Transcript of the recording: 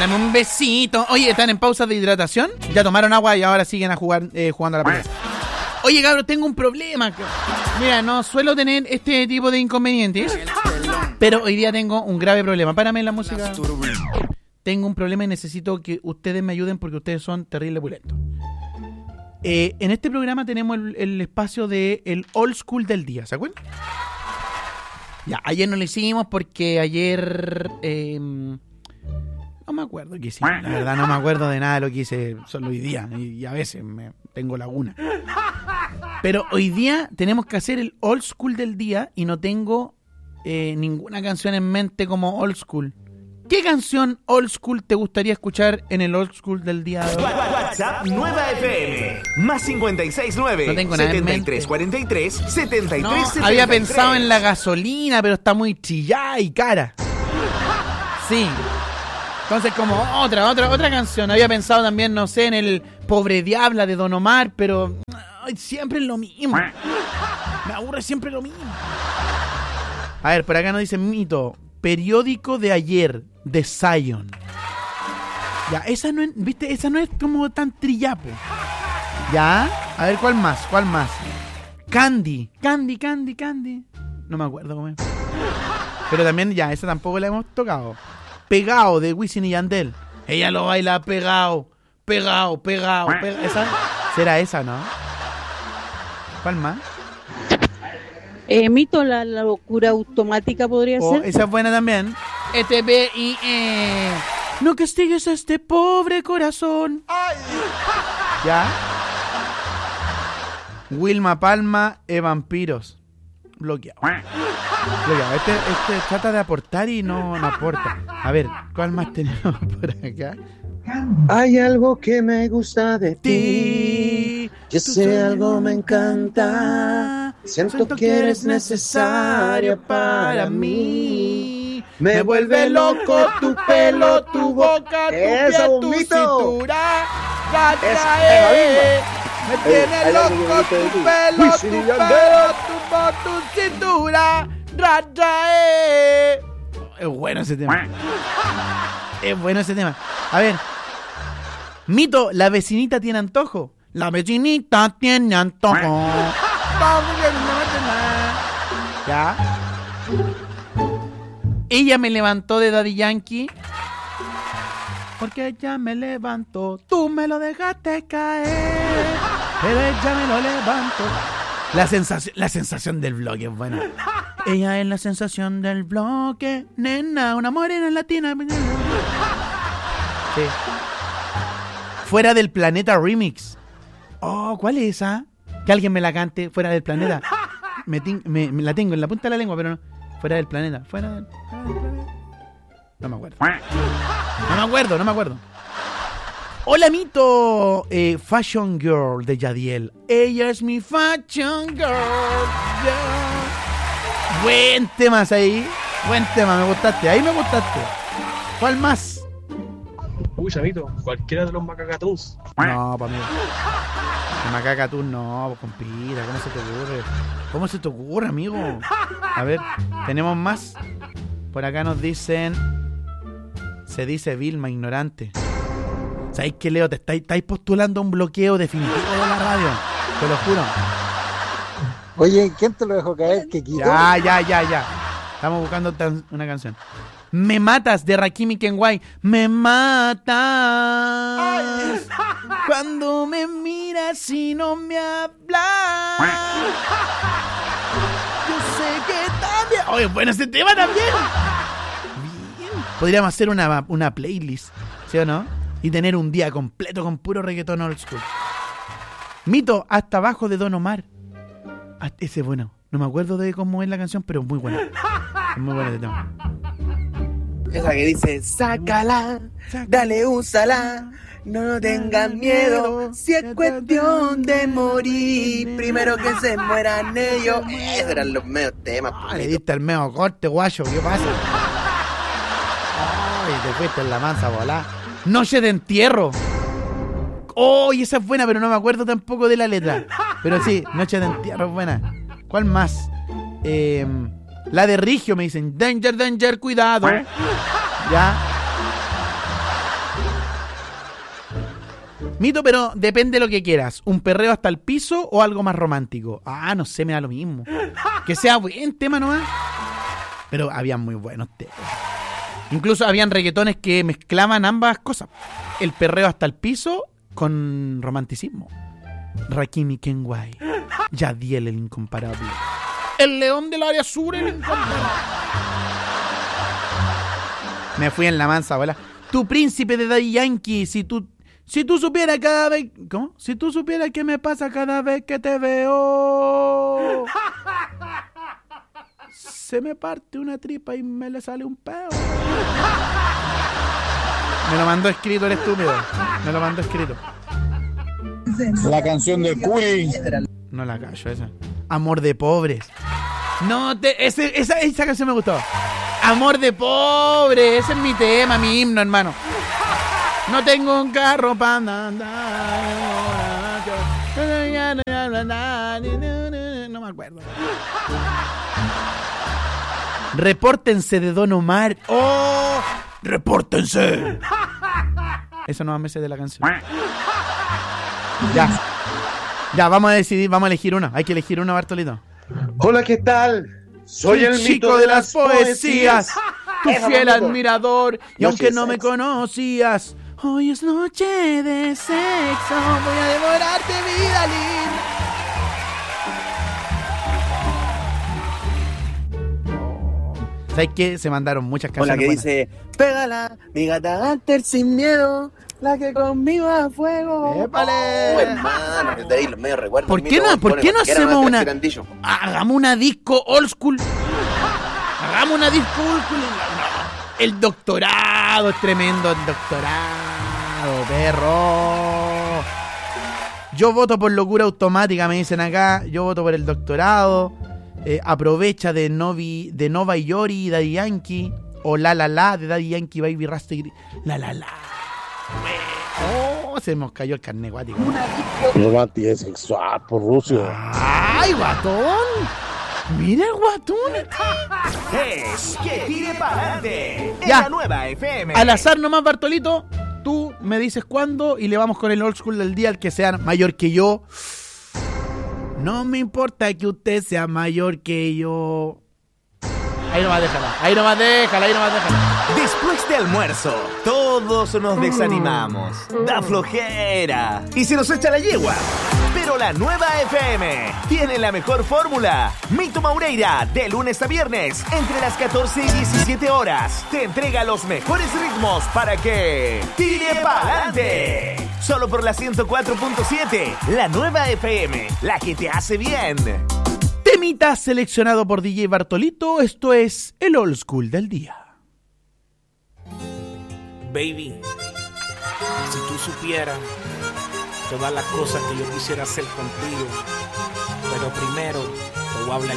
Dame un besito. Oye, ¿están en pausa de hidratación? Ya tomaron agua y ahora siguen jugando a la pelota. Oye, cabrón, tengo un problema. Mira, no suelo tener este tipo de inconvenientes, pero hoy día tengo un grave problema. Párame la música. Tengo un problema y necesito que ustedes me ayuden porque ustedes son terrible pulentos. En este programa tenemos el espacio de el old school del día, ¿se acuerdan? Ya, ayer no lo hicimos porque ayer... no me acuerdo qué hicimos, la verdad no me acuerdo de nada de lo que hice solo hoy día y a veces tengo laguna. Pero hoy día tenemos que hacer el old school del día y no tengo ninguna canción en mente como old school. ¿Qué canción old school te gustaría escuchar en el old school del día de hoy? WhatsApp Nueva FM más 569 no tengo nada 7343 73 no, 73. Había pensado en la gasolina, pero está muy trillada y cara. Sí. Entonces como otra canción. Había pensado también, no sé, en el Pobre Diabla de Don Omar, pero siempre es lo mismo. Me aburre siempre lo mismo. A ver, por acá nos dice Mito, periódico de ayer, de Zion. Ya, esa no es, ¿viste? Esa no es como tan trillapo. Ya, a ver, ¿cuál más? Candy. No me acuerdo cómo es. Pero también, ya, esa tampoco la hemos tocado. Pegado, de Wisin y Yandel. Ella lo baila pegado. ¿Esa? ¿Será esa, no? ¿Cuál más? Mito, la locura automática podría ser. Esa es buena también. ETBIE. No castigues a este pobre corazón. Ay. ¿Ya? Wilma Palma, Vampiros. Bloqueado. Este trata de aportar y no aporta. A ver, ¿cuál más tenemos por acá? Hay algo que me gusta de ti. Yo sé algo me encanta. Siento que eres necesaria para mí. Me vuelve loco tu pelo, tu boca, tu piel, tu cintura. Me tiene loco tu pelo, tu cintura. Es bueno ese tema. A ver. Mito, la vecinita tiene antojo. La vecinita tiene antojo. ¿Ya? Ella me levantó de Daddy Yankee. Porque ella me levantó. Tú me lo dejaste caer. Pero ella me lo levantó. La sensación del bloque es buena. Ella es la sensación del bloque. Nena, una morena latina. Sí. Fuera del Planeta Remix. Oh, ¿cuál es esa? Que alguien me la cante. Fuera del Planeta. Me la tengo en la punta de la lengua, pero no. Fuera del planeta. Fuera del planeta. No me acuerdo. Hola, Mito. Fashion Girl de Yadiel. Ella es mi Fashion Girl. Yeah. Buen tema ahí. Buen tema, me gustaste. Ahí me gustaste. ¿Cuál más? Uy, Mito, cualquiera de los Macacatuns. No, para mí. El Macacatún no, compita, ¿cómo se te ocurre, amigo? A ver, ¿tenemos más? Por acá nos dicen... Se dice Vilma, ignorante. ¿Sabéis qué, Leo? Te estáis postulando un bloqueo definitivo de la radio. Te lo juro. Oye, ¿quién te lo dejó caer? ¿Qué quitó? Ya. Estamos buscando una canción. Me matas, de Rakimi Kenway. Me matas. Ay. Cuando me miras y no me hablas. Yo sé que también. Oye, bueno, ese tema también. Bien. Podríamos hacer una playlist, ¿sí o no? Y tener un día completo con puro reggaetón old school. Mito, hasta abajo de Don Omar. Ese es bueno. No me acuerdo de cómo es la canción, pero es muy buena. Es muy buena de tema. Esa que dice, sácala, dale, úsala, no tengas miedo, si es cuestión de morir, primero que se mueran ellos. Esos eran los medios temas. Le diste el medio corte, guayo, ¿qué pasa? Ay, te fuiste en la mansa volá. Noche de entierro. Oh, y esa es buena, pero no me acuerdo tampoco de la letra. Pero sí, Noche de entierro es buena. ¿Cuál más? La de Rigio me dicen, danger, cuidado. ¿Ya? Mito, pero depende de lo que quieras. ¿Un perreo hasta el piso o algo más romántico? Ah, no sé, me da lo mismo. Que sea buen tema nomás. Pero habían muy buenos temas. Incluso habían reggaetones que mezclaban ambas cosas. El perreo hasta el piso con romanticismo. Rakim y Kenway. Yadiel, el incomparable. El león del área sur, el incomparable. Me fui en la mansa, abuela. Tu príncipe de Daddy Yankee, si tú supieras cada vez... ¿Cómo? Si tú supieras qué me pasa cada vez que te veo... Se me parte una tripa y me le sale un peo. Me lo mandó escrito el estúpido. Me lo mandó escrito. La canción de Curi. No la callo esa. Amor de pobres. No, esa canción me gustó. Amor de pobres. Ese es mi tema, mi himno, hermano. No tengo un carro para andar. No me acuerdo. Repórtense de Don Omar. ¡Oh! ¡Repórtense! Eso no me sé de la canción. Ya, vamos a decidir, vamos a elegir una. Hay que elegir una, Bartolito. Hola, ¿qué tal? Soy el chico de las poesías, tu fiel admirador. Y aunque no me conocías, hoy es noche de sexo. Voy a devorarte, vida linda. ¿Sabes qué? Se mandaron muchas canciones. Hola, que buenas. dice: pégala, mi gata Hunter sin miedo, la que conmigo a fuego. ¡Épale! Oh, hermano, de ahí los medios recuerdos. ¿Por qué no hacemos una... Hagamos una disco old school. Hagamos una disco old school. No. El doctorado es tremendo, el doctorado, perro. Yo voto por locura automática, me dicen acá. Yo voto por el doctorado. Aprovecha de Nova Yori y Daddy Yankee. O La de Daddy Yankee, Baby Rasta y La. Oh, se nos cayó el carne guático. Romántica y sexual por Rusia. ¡Ay, guatón! ¡Mira el guatón! Es que tire para adelante. En Ya. la nueva FM. Al azar nomás, Bartolito. Tú me dices cuándo y le vamos con el old school del día al que sea mayor que yo. No me importa que usted sea mayor que yo. Ahí nomás déjala. Después de almuerzo, todos nos desanimamos. Da flojera. Y se nos echa la yegua. Pero la nueva FM tiene la mejor fórmula. Mito Maureira, de lunes a viernes, entre las 14 y 17 horas, te entrega los mejores ritmos para que tire pa'lante. Solo por la 104.7, la nueva FM, la que te hace bien. Temita seleccionado por DJ Bartolito. Esto es el old school del día. Baby, si tú supieras todas las cosas que yo quisiera hacer contigo, pero primero te voy a hablar